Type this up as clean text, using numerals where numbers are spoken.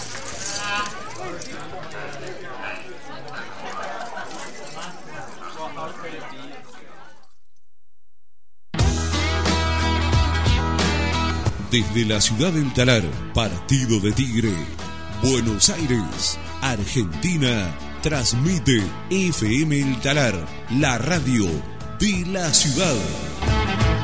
Desde la ciudad del Talar, partido de Tigre, Buenos Aires, Argentina, transmite FM El Talar, la radio de la ciudad.